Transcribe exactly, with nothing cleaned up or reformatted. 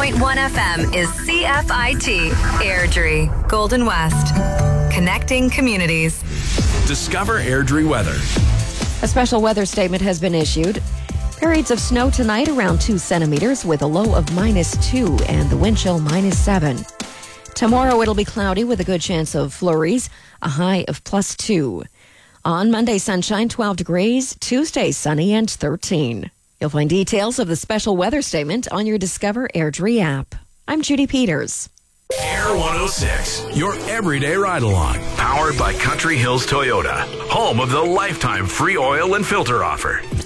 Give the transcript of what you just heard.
point one F M is C F I T, Airdrie, Golden West. Connecting communities. Discover Airdrie weather. A special weather statement has been issued. Periods of snow tonight around two centimeters with a low of minus two and the wind chill minus seven. Tomorrow it'll be cloudy with a good chance of flurries, a high of plus two. On Monday, sunshine, twelve degrees. Tuesday, sunny and thirteen. You'll find details of the special weather statement on your Discover Airdrie app. I'm Judy Peters. Air one oh six, your everyday ride-along. Powered by Country Hills Toyota, home of the lifetime free oil and filter offer.